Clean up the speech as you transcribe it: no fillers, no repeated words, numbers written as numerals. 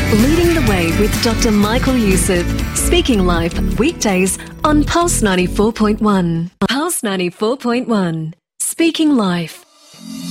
Leading the Way with Dr. Michael Youssef. Speaking Life, weekdays on Pulse 94.1. Pulse 94.1. Speaking Life.